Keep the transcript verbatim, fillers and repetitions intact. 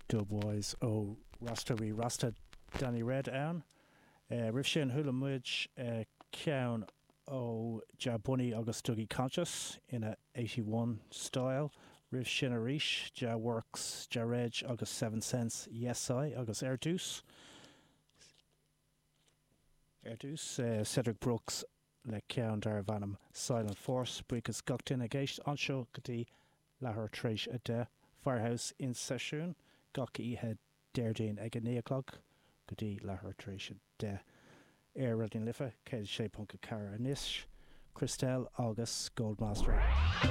Dubwise ó Rasta rí Rasta Danny Red ann. Uh, Rih sin thula muid uh, ceann ó Ja Bunny agus Dougie Conscious in a eighty-one style. Rih sin a ríis Ja Works, Ja Reg agus Seven Cents, Yes I agus Erdús. Erdús, uh, Cedric Brooks le ceann dar bhanam Silent Force, buchas gachtain a gceist anseo go dtí lethar tréis a de. Firehouse in sesiún, gach ihe deirdín ag a néoclog, go dtí lethar tréis a de. Air radin lifa, céad sé punca cara a níos, Christelle agus Goldmaster.